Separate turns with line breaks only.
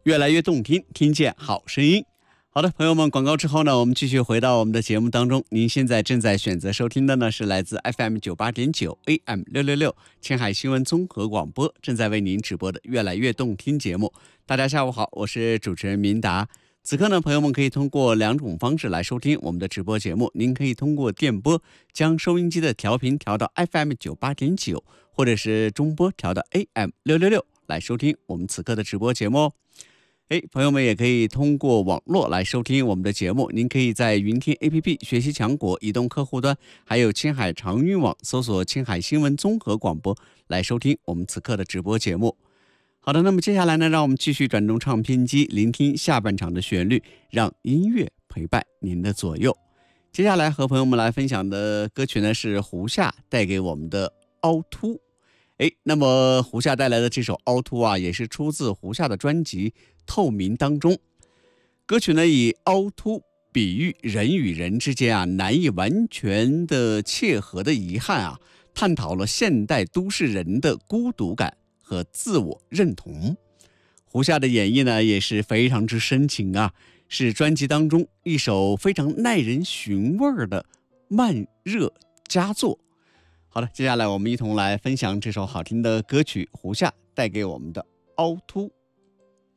越来越动听，听见好声音。好的，朋友们，广告之后呢，我们继续回到我们的节目当中。您现在正在选择收听的呢，是来自 FM98.9 AM666 青海新闻综合广播正在为您直播的越来越动听节目。大家下午好，我是主持人明达。此刻呢，朋友们可以通过两种方式来收听我们的直播节目。您可以通过电波将收音机的调频调到 FM98.9， 或者是中波调到 AM666 来收听我们此刻的直播节目哦。朋友们也可以通过网络来收听我们的节目。您可以在云听 APP、学习强国移动客户端，还有青海长运网搜索青海新闻综合广播来收听我们此刻的直播节目。好的，那么接下来呢，让我们继续转动唱片机，聆听下半场的旋律，让音乐陪伴您的左右。接下来和朋友们来分享的歌曲呢，是胡夏带给我们的凹凸。那么胡夏带来的这首凹凸啊，也是出自胡夏的专辑《透明》当中。歌曲呢，以凹凸比喻人与人之间啊难以完全的切合的遗憾啊，探讨了现代都市人的孤独感和自我认同。胡夏的演绎呢，也是非常之深情啊，是专辑当中一首非常耐人寻味的慢热佳作。好的，接下来我们一同来分享这首好听的歌曲，胡夏带给我们的凹凸。